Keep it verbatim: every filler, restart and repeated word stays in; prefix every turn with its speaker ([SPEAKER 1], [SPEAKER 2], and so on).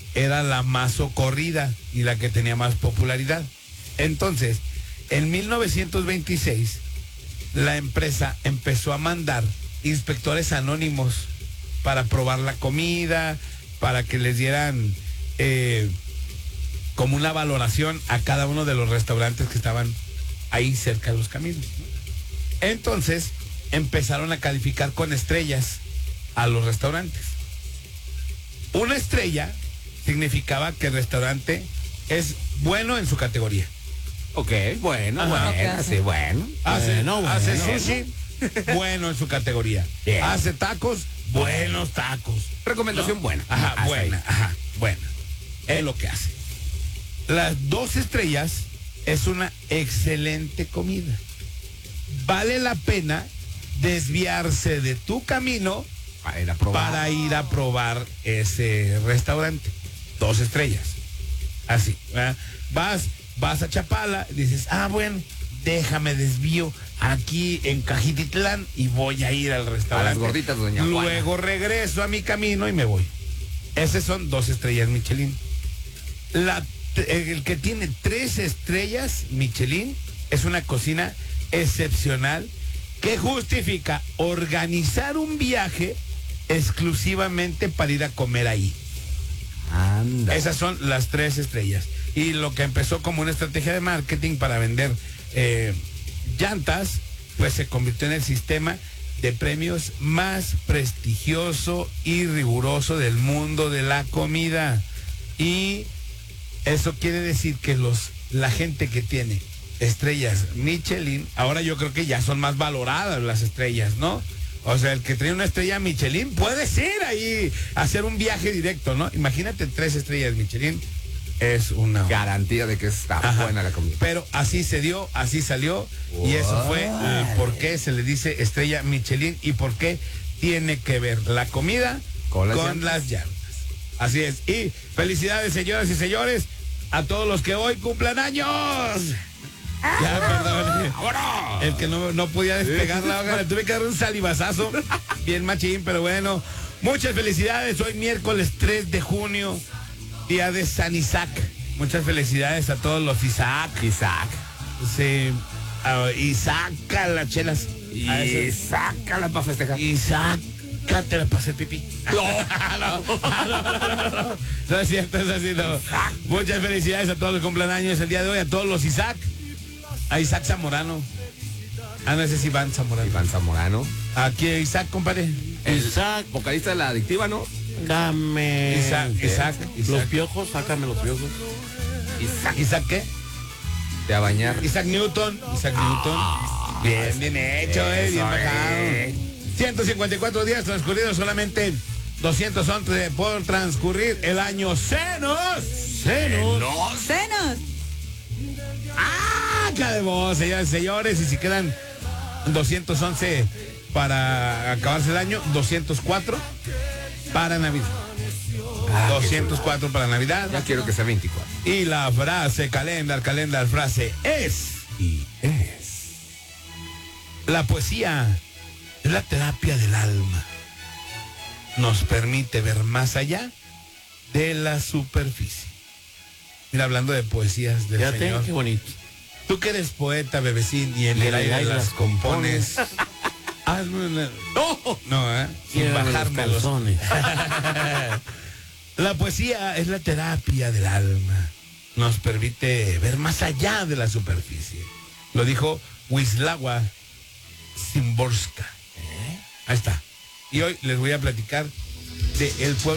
[SPEAKER 1] era la más socorrida y la que tenía más popularidad. Entonces, en mil novecientos veintiséis, la empresa empezó a mandar inspectores anónimos para probar la comida, para que les dieran eh, como una valoración a cada uno de los restaurantes que estaban ahí cerca de los caminos. Entonces, empezaron a calificar con estrellas a los restaurantes. Una estrella significaba que el restaurante es bueno en su categoría.
[SPEAKER 2] Ok, bueno,
[SPEAKER 1] Ajá.
[SPEAKER 2] bueno, sí, bueno.
[SPEAKER 1] Hace,
[SPEAKER 2] bueno,
[SPEAKER 1] hace
[SPEAKER 2] bueno.
[SPEAKER 1] sushi, bueno en su categoría.
[SPEAKER 2] Bien.
[SPEAKER 1] Hace tacos, buenos tacos.
[SPEAKER 2] Recomendación
[SPEAKER 1] ¿No?
[SPEAKER 2] buena.
[SPEAKER 1] Ajá,
[SPEAKER 2] Hasta
[SPEAKER 1] buena,
[SPEAKER 2] ahí.
[SPEAKER 1] ajá, buena. Es lo que hace. Las dos estrellas es una excelente comida. Vale la pena desviarse de tu camino
[SPEAKER 2] Para ir a probar.
[SPEAKER 1] para ir a probar ese restaurante. Dos estrellas. Así, ¿verdad? Vas, vas a Chapala, dices, ah, bueno, déjame desvío aquí en Cajititlán y voy a ir al restaurante.
[SPEAKER 2] A las gorditas de Doña Juana.
[SPEAKER 1] Luego regreso a mi camino y me voy. Esas son dos estrellas Michelin. La, el que tiene tres estrellas Michelin es una cocina excepcional que justifica organizar un viaje exclusivamente para ir a comer ahí.
[SPEAKER 2] Anda.
[SPEAKER 1] Esas son las tres estrellas. Y lo que empezó como una estrategia de marketing para vender eh, llantas, pues se convirtió en el sistema de premios más prestigioso y riguroso del mundo de la comida. Y eso quiere decir que los la gente que tiene estrellas Michelin, ahora yo creo que ya son más valoradas las estrellas, ¿no? O sea, el que tiene una estrella Michelin puede ser ahí, hacer un viaje directo, ¿no? Imagínate tres estrellas Michelin, es una
[SPEAKER 2] garantía de que está
[SPEAKER 1] Ajá.
[SPEAKER 2] buena la comida.
[SPEAKER 1] Pero así se dio, así salió, wow. Y eso fue el por qué se le dice estrella Michelin y por qué tiene que ver la comida
[SPEAKER 2] con las,
[SPEAKER 1] con
[SPEAKER 2] llantas.
[SPEAKER 1] las llantas. Así es. Y felicidades, señoras y señores, a todos los que hoy cumplan años. Ya, perdón. El que no, no podía despegar la hoja, le tuve que dar un salivazazo bien machín, pero bueno. Muchas felicidades. Hoy miércoles tres de junio, día de San Isaac. Muchas felicidades a todos los Isaac.
[SPEAKER 2] Isaac.
[SPEAKER 1] Sí. Uh, Isaac, las chelas.
[SPEAKER 2] Y sácala para festejar.
[SPEAKER 1] Isaac, cántela para hacer pipí. No, no, no, no, no, no es cierto, es así, no. Muchas felicidades a todos los cumpleaños el día de hoy, a todos los Isaac. A Isaac Zamorano. Ah, no, ese es Iván Zamorano.
[SPEAKER 2] Iván Zamorano.
[SPEAKER 1] Aquí Isaac, compadre.
[SPEAKER 2] El Isaac, vocalista de La Adictiva, ¿no?
[SPEAKER 3] Dame.
[SPEAKER 1] Isaac, Isaac, Isaac.
[SPEAKER 3] Los piojos, sácame los piojos.
[SPEAKER 1] Isaac. ¿Isaac qué?
[SPEAKER 2] De a bañar.
[SPEAKER 1] Isaac Newton. Isaac
[SPEAKER 2] Ah,
[SPEAKER 1] Newton. Bien, bien hecho, eh. Bien bajado.
[SPEAKER 2] Eh.
[SPEAKER 1] ciento cincuenta y cuatro días transcurridos, solamente doscientos once por transcurrir el año. ¡Senos! ¡Senos!
[SPEAKER 4] ¡Senos!
[SPEAKER 1] ¡Ah! ¡Qué de voz, señores y señores! Y si quedan doscientos once para acabarse el año, doscientos cuatro para Navidad.
[SPEAKER 2] Ah,
[SPEAKER 1] doscientos cuatro para Navidad.
[SPEAKER 2] Ya quiero que sea veinticuatro.
[SPEAKER 1] Y la frase, calendar, calendar, frase es y es. La poesía es la terapia del alma. Nos permite ver más allá de la superficie. Mira, hablando de poesías del
[SPEAKER 3] Fíjate,
[SPEAKER 1] Señor.
[SPEAKER 3] qué bonito.
[SPEAKER 1] Tú que eres poeta, bebecín, y en
[SPEAKER 3] Y
[SPEAKER 1] el
[SPEAKER 3] el
[SPEAKER 1] aire
[SPEAKER 3] aire
[SPEAKER 1] las
[SPEAKER 3] las
[SPEAKER 1] compones. Hazme una...
[SPEAKER 2] ¡No!
[SPEAKER 1] No, ¿eh? Sin
[SPEAKER 3] Quiero los
[SPEAKER 1] bajármelos.
[SPEAKER 3] calzones.
[SPEAKER 1] La poesía es la terapia del alma. Nos permite ver más allá de la superficie. Lo dijo Wisława Szymborska. Ahí está. Y hoy les voy a platicar de el pueblo